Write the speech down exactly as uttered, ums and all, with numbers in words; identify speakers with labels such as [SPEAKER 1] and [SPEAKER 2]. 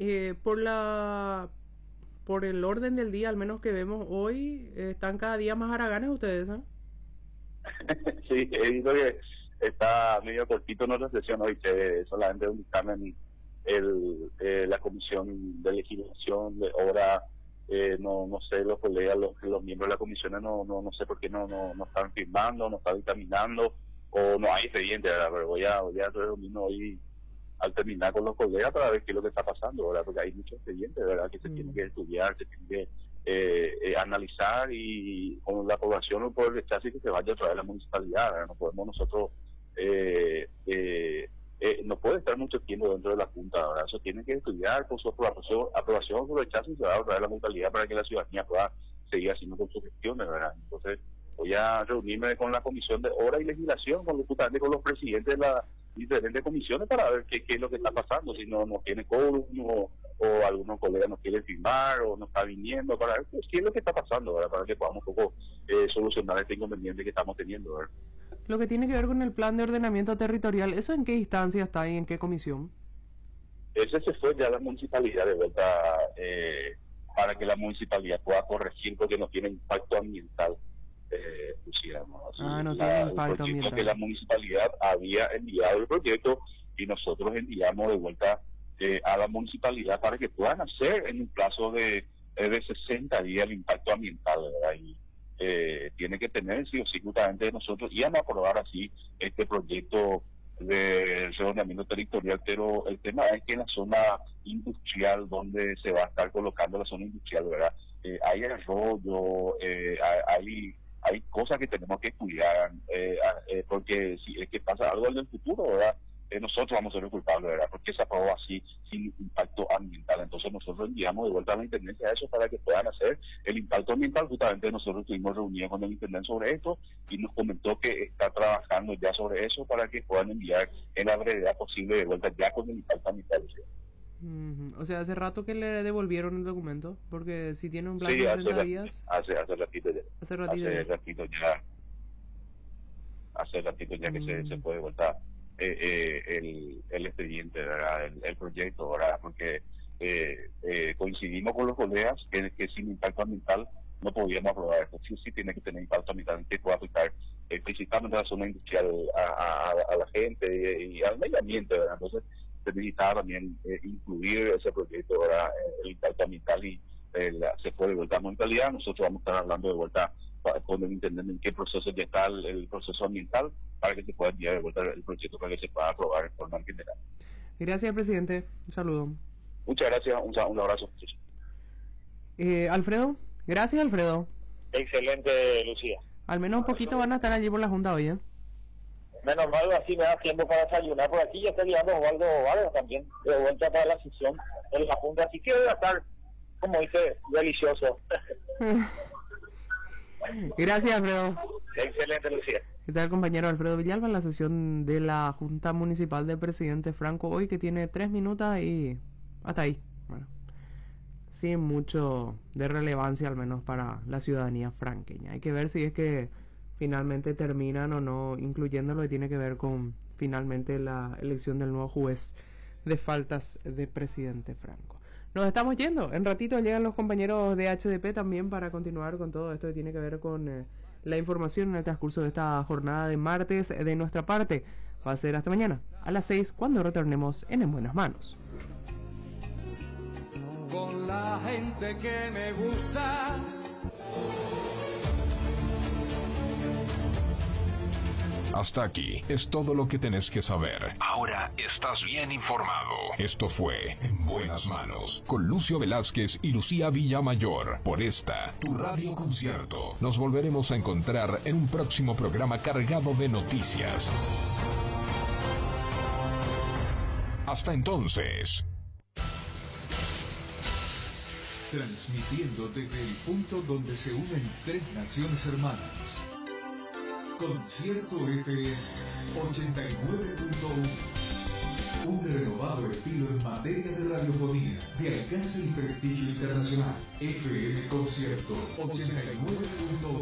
[SPEAKER 1] Eh, por la por el orden del día, al menos que vemos hoy, eh, están cada día más haraganes ustedes, ¿eh?
[SPEAKER 2] Sí, he visto que está medio cortito nuestra sesión hoy, que solamente un dictamen el, eh, la comisión de legislación de obra, eh, no no sé, los colegas, los, los miembros de la comisión no no no sé por qué no no, no están firmando, no están dictaminando, o no hay expediente, ¿verdad? Pero voy a, voy a reunirme hoy al terminar con los colegas para ver qué es lo que está pasando, ¿verdad? Porque hay muchos expedientes, ¿verdad? Que se
[SPEAKER 1] Mm.
[SPEAKER 2] tienen que estudiar, se tienen que eh, eh, analizar, y con la aprobación o por el rechazo que se vaya a traer la municipalidad, ¿verdad? No podemos nosotros, eh, eh, eh, no puede estar mucho tiempo dentro de la Junta, ¿verdad? Eso tiene que estudiar con su aprobación, aprobación o por rechazo, y se va a traer la municipalidad para que la ciudadanía pueda seguir haciendo con sus gestiones, ¿verdad? Entonces voy a reunirme con la Comisión de Obra y Legislación, con, justamente con los presidentes de las diferentes comisiones, para ver qué, qué es lo que está pasando, si no no tiene quórum, o, o algunos colegas no quieren firmar, o no está viniendo, para ver pues, qué es lo que está pasando, ¿verdad? Para que podamos un poco eh, solucionar este inconveniente que estamos teniendo, ¿verdad?
[SPEAKER 1] Lo que tiene que ver con el plan de ordenamiento territorial, ¿eso en qué instancia está y en qué comisión?
[SPEAKER 2] Ese se fue ya a la municipalidad de vuelta, eh, para que la municipalidad pueda corregir, porque no tiene impacto ambiental. Eh, pusiéramos así,
[SPEAKER 1] Ah, no
[SPEAKER 2] la,
[SPEAKER 1] tiene
[SPEAKER 2] el
[SPEAKER 1] impacto
[SPEAKER 2] proyecto
[SPEAKER 1] ambiental.
[SPEAKER 2] que la municipalidad había enviado el proyecto, y nosotros enviamos de vuelta eh, a la municipalidad para que puedan hacer en un plazo de, eh, de sesenta días el impacto ambiental, ¿verdad? Y eh, tiene que tener sí o sí, justamente nosotros íbamos a aprobar así este proyecto de redondeamiento territorial, pero el tema es que en la zona industrial donde se va a estar colocando la zona industrial, ¿verdad? Eh, hay arroyo, eh, hay hay cosas que tenemos que cuidar, eh, eh, porque si es que pasa algo en el futuro, ¿verdad? Eh, nosotros vamos a ser los culpables, ¿verdad? Porque se aprobó así, sin impacto ambiental. Entonces nosotros enviamos de vuelta a la Intendencia a eso para que puedan hacer el impacto ambiental. Justamente nosotros estuvimos reunidos con el Intendente sobre esto, y nos comentó que está trabajando ya sobre eso para que puedan enviar en la brevedad posible de vuelta ya con el impacto ambiental.
[SPEAKER 1] Ujú. O sea, hace rato que le devolvieron el documento, porque si tiene un plazo
[SPEAKER 2] Sí,
[SPEAKER 1] de
[SPEAKER 2] hace,
[SPEAKER 1] sesenta
[SPEAKER 2] ra-
[SPEAKER 1] días,
[SPEAKER 2] hace, hace ratito ya.
[SPEAKER 1] hace ratito
[SPEAKER 2] Hace
[SPEAKER 1] ya.
[SPEAKER 2] ratito ya. Hace ratito ya que se, se
[SPEAKER 1] Mm.
[SPEAKER 2] puede voltar eh, eh, el, el expediente, ¿verdad? El, el proyecto, ¿verdad? Porque eh, eh, coincidimos con los colegas que, que sin impacto ambiental no podíamos aprobar esto. Sí, sí tiene que tener impacto ambiental que pueda afectar eh, principalmente a la zona industrial, a, a, a la gente y, y al medio ambiente, ¿verdad? Entonces se necesitaba también eh, incluir ese proyecto, ¿verdad? El impacto ambiental, y eh, la, se fue de vuelta a mentalidad. Nosotros vamos a estar hablando de vuelta con el intendente en qué proceso ya está el, el proceso ambiental, para que se pueda enviar de vuelta el proyecto para que se pueda aprobar en forma general.
[SPEAKER 1] Gracias, presidente. Un saludo.
[SPEAKER 2] Muchas gracias, un, un abrazo.
[SPEAKER 1] Eh, Alfredo, gracias, Alfredo.
[SPEAKER 3] Excelente, Lucía.
[SPEAKER 1] Al menos un poquito van a estar allí por la Junta hoy, ¿eh?
[SPEAKER 3] Menos mal, así me da tiempo para desayunar por aquí. Ya está llegando Osvaldo Vargas también, de vuelta para la sesión en la Junta. Así que va a estar, como dice, delicioso.
[SPEAKER 1] Gracias, Alfredo.
[SPEAKER 3] Excelente, Lucía.
[SPEAKER 1] ¿Qué tal, compañero Alfredo Villalba, en la sesión de la Junta Municipal del presidente Franco hoy, que tiene tres minutos y hasta ahí? Bueno, sin mucho de relevancia, al menos para la ciudadanía franqueña. Hay que ver si es que finalmente terminan o no incluyendo lo que tiene que ver con finalmente la elección del nuevo juez de faltas de presidente Franco. Nos estamos yendo. En ratito llegan los compañeros de H D P también para continuar con todo esto que tiene que ver con eh, la información en el transcurso de esta jornada de martes. De nuestra parte, va a ser hasta mañana a las seis, cuando retornemos en En Buenas Manos.
[SPEAKER 4] Con la gente que me gusta.
[SPEAKER 5] Hasta aquí es todo lo que tenés que saber. Ahora estás bien informado. Esto fue En Buenas Manos, con Lucio Velázquez y Lucía Villamayor, por esta, tu radio concierto. Nos volveremos a encontrar en un próximo programa cargado de noticias. Hasta entonces.
[SPEAKER 6] Transmitiendo desde el punto donde se unen tres naciones hermanas. Concierto F M ochenta y nueve punto uno. Un renovado estilo en materia de radiofonía de alcance y prestigio internacional. F M Concierto ochenta y nueve punto uno.